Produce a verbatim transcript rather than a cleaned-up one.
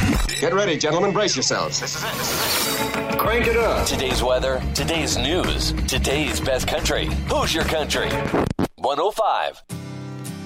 Get ready, gentlemen. Brace yourselves. This is it. This is it. Crank it up. Today's weather, today's news, today's best country. Who's your country? one oh five.